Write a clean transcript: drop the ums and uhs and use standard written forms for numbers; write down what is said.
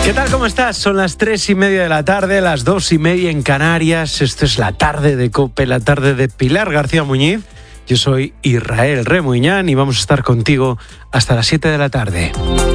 ¿Qué tal? ¿Cómo estás? Son las 3:30 de la tarde, las 2:30 en Canarias. Esto es la tarde de COPE, la tarde de Pilar García Muñiz. Yo soy Israel Remuñán y vamos a estar contigo hasta las 7 de la tarde.